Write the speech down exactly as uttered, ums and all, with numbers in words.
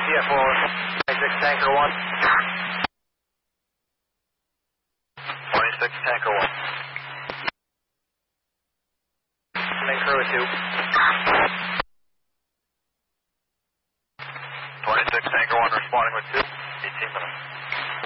T F four, twenty-six Tanker one. twenty-six Tanker one. Main crew at two. twenty-six Tanker one responding with two. eighteen minutes.